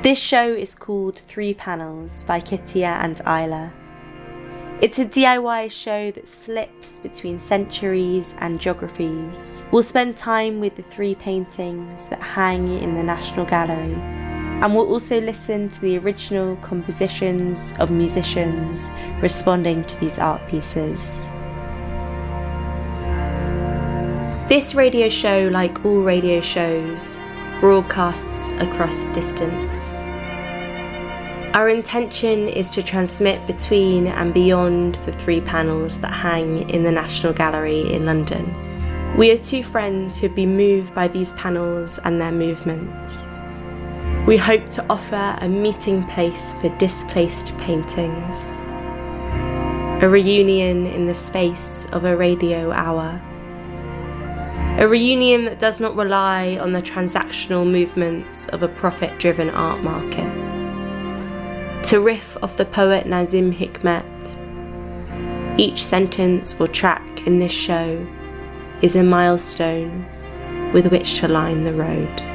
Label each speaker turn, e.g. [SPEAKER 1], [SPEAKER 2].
[SPEAKER 1] This show is called Three Panels by Kittia and Isla. It's a DIY show that slips between centuries and geographies. We'll spend time with the three paintings that hang in the National Gallery, and we'll also listen to the original compositions of musicians responding to these art pieces. This radio show, like all radio shows, broadcasts across distance. Our intention is to transmit between and beyond the three panels that hang in the National Gallery in London. We are two friends who have been moved by these panels and their movements. We hope to offer a meeting place for displaced paintings, a reunion in the space of a radio hour, a reunion that does not rely on the transactional movements of a profit-driven art market. To riff off the poet Nazim Hikmet, each sentence or track in this show is a milestone with which to line the road.